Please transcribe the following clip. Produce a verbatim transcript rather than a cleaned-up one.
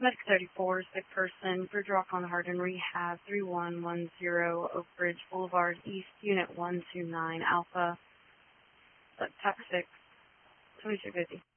Medic thirty-four, sick person, Bridge Rock on Hardin Rehab, three one one zero Oak Ridge Boulevard East, Unit one two nine Alpha, Tac six, twenty-two fifty.